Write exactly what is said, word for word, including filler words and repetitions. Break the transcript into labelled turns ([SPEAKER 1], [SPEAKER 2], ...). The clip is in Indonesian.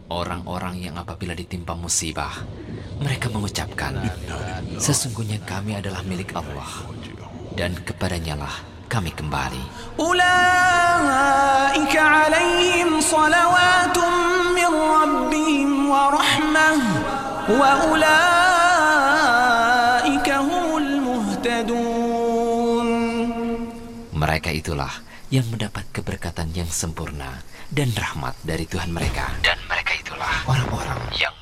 [SPEAKER 1] Orang-orang yang apabila ditimpa musibah, mereka mengucapkan, sesungguhnya kami adalah milik Allah, dan kepadanya lah kami kembali.
[SPEAKER 2] Ulaika alaihim salawatun min rabbihim wa rahmah wa ulaika humul muhtadun.
[SPEAKER 1] Mereka itulah yang mendapat keberkatan yang sempurna dan rahmat dari Tuhan mereka. Dan mereka itulah orang-orang yang